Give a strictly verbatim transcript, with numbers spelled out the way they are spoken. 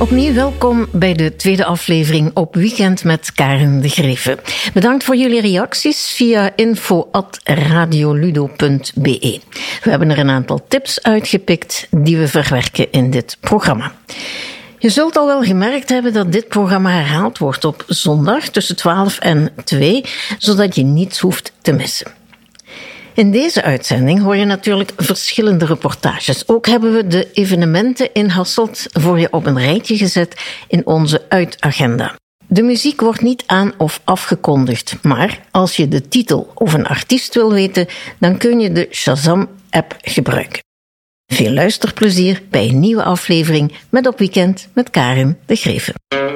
Opnieuw welkom bij de tweede aflevering op Weekend met Karen de Greeve. Bedankt voor jullie reacties via info at radioludo punt be. We hebben er een aantal tips uitgepikt die we verwerken in dit programma. Je zult al wel gemerkt hebben dat dit programma herhaald wordt op zondag tussen twaalf en twee, zodat je niets hoeft te missen. In deze uitzending hoor je natuurlijk verschillende reportages. Ook hebben we de evenementen in Hasselt voor je op een rijtje gezet in onze uitagenda. De muziek wordt niet aan- of afgekondigd, maar als je de titel of een artiest wil weten, dan kun je de Shazam-app gebruiken. Veel luisterplezier bij een nieuwe aflevering met Op Weekend met Karen de Greeve.